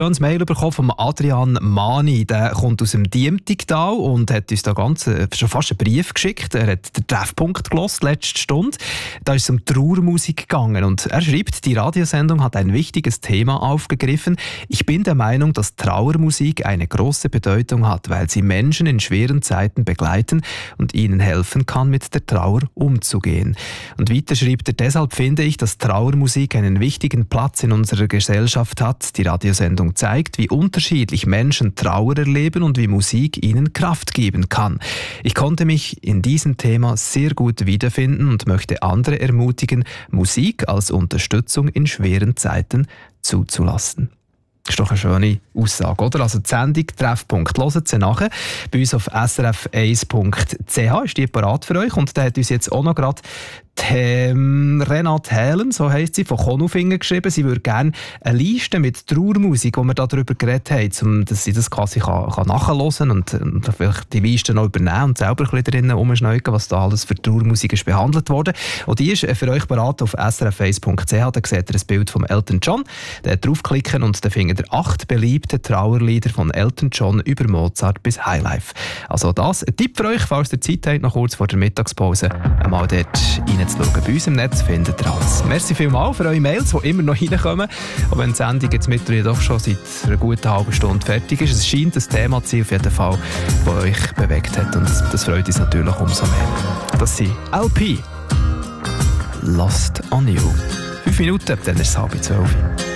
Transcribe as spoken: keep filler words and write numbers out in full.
Ein Mail bekommen von Adrian Mani, der kommt aus dem Diemtigtal und hat uns da ganz, äh, schon fast einen Brief geschickt. Er hat den Treffpunkt gehört, letzte Stunde. Da ist es um Trauermusik gegangen und er schreibt, die Radiosendung hat ein wichtiges Thema aufgegriffen. Ich bin der Meinung, dass Trauermusik eine große Bedeutung hat, weil sie Menschen in schweren Zeiten begleiten und ihnen helfen kann, mit der Trauer umzugehen. Und weiter schreibt er, deshalb finde ich, dass Trauermusik einen wichtigen Platz in unserer Gesellschaft hat. Die Radiosendung zeigt, wie unterschiedlich Menschen Trauer erleben und wie Musik ihnen Kraft geben kann. Ich konnte mich in diesem Thema sehr gut wiederfinden und möchte andere ermutigen, Musik als Unterstützung in schweren Zeiten zuzulassen. Das ist doch eine schöne Aussage, oder? Also die Sendung Treffpunkt, hört sie nachher. Bei uns auf s r f eins punkt c h ist die parat für euch und da hat uns jetzt auch noch gerade Ähm, Renate Hälen, so heisst sie, von Konufingen geschrieben. Sie würde gerne eine Liste mit Trauermusik, wo wir darüber geredet haben, um, dass sie das quasi kann, kann nachhören kann und, und vielleicht die Liste noch übernehmen und selber ein bisschen drinnen rumschneuken, was da alles für Trauermusik ist behandelt wurde. Und die ist für euch bereit auf s r f eins punkt c h. Da seht ihr ein Bild von Elton John. Da draufklicken und dann findet ihr acht beliebte Trauerlieder von Elton John über Mozart bis Highlife. Also das ein Tipp für euch, falls ihr Zeit habt, noch kurz vor der Mittagspause einmal dort reinzuschauen. Bei uns im Netz findet ihr alles. Merci vielmals für eure Mails, die immer noch reinkommen. Und wenn die Sendung jetzt mittlerweile doch schon seit einer guten halben Stunde fertig ist, es scheint ein Thema zu sein, auf jeden Fall, das euch bewegt hat. Und das freut uns natürlich umso mehr. Das sind L P. Lost on You. Fünf Minuten, dann ist es halb zwölf.